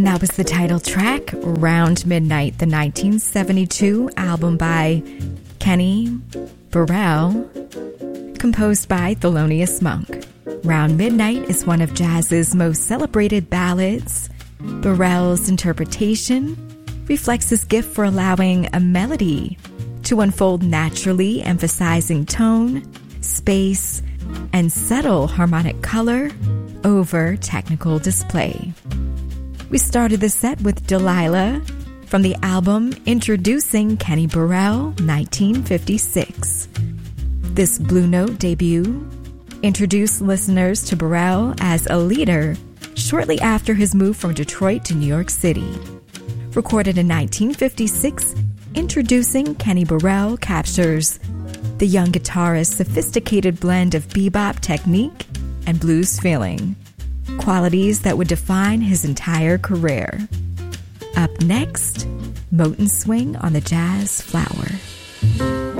And that was the title track, Round Midnight, the 1972 album by Kenny Burrell, composed by Thelonious Monk. Round Midnight is one of jazz's most celebrated ballads. Burrell's interpretation reflects his gift for allowing a melody to unfold naturally, emphasizing tone, space, and subtle harmonic color over technical display. We started the set with Delilah from the album Introducing Kenny Burrell, 1956. This Blue Note debut introduced listeners to Burrell as a leader shortly after his move from Detroit to New York City. Recorded in 1956, Introducing Kenny Burrell captures the young guitarist's sophisticated blend of bebop technique and blues feeling, qualities that would define his entire career. Up next, Moten Swing on the Jazz Flower.